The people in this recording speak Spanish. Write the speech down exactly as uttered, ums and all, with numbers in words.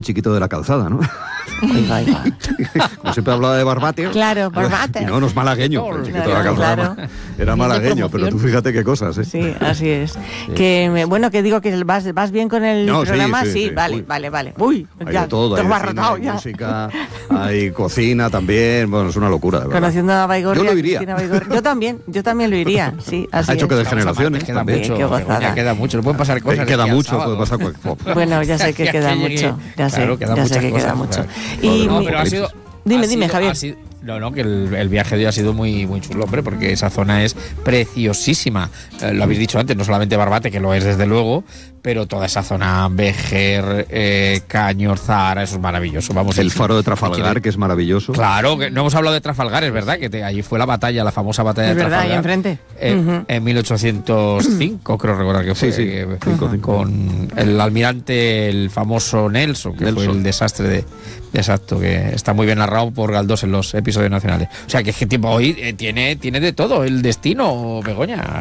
chiquito de la calzada, ¿no? Ahí va, ahí va. Como siempre hablaba de Barbate. Claro, Barbate. Y no, no es malagueño, el chiquito de la Claro, calzada claro. era malagueño, pero tú fíjate qué cosas, ¿eh? Sí, así es. Que me- bueno, que digo que vas, vas bien con el No, sí, programa, sí, sí, sí. vale, Uy. vale, vale. Uy, Hay ya, de todo, te hay, has de cine, abarrotado hay ya. música, hay cocina también, bueno, es una locura, de verdad. Conociendo a Baigorria, Yo lo iría. Cristina Baigorria. Yo también, yo también lo iría, sí, así Ha hecho es. que de Vamos a generaciones Marte, queda también. mucho, Qué gozada. Begoña, queda mucho, no pueden pasar Eh, cosas. queda aquí al mucho, sábado. puede pasar cualquier. Bueno, ya sé que Ya queda que llegue- mucho, ya sé, claro, quedan ya sé muchas que queda cosas, mucho. claro. Y No, mi- pero ha sido... Dime, ha dime, sido- Javier. ha sido- no, no, que el, el viaje de hoy ha sido muy, muy chulo, hombre, porque esa zona es preciosísima. Eh, lo habéis dicho antes, no solamente Barbate, que lo es desde luego, pero toda esa zona, Béjar, eh, Caños, Zahara, eso es maravilloso. Vamos, El y- faro de y Trafalgar, quiere- que es maravilloso. Claro, que no hemos hablado de Trafalgar, es verdad, que te- allí fue la batalla, la famosa batalla Es de verdad, ahí Trafalgar. enfrente. Eh, Ujú. En mil ochocientos cinco, creo recordar que fue. Sí, sí, que- cinco, cinco. Con el almirante, el famoso Nelson, que fue Nelson. el desastre de. Exacto, que está muy bien narrado por Galdós en los episodios nacionales. O sea, que es que tipo, hoy eh, tiene, tiene de todo el destino, Begoña.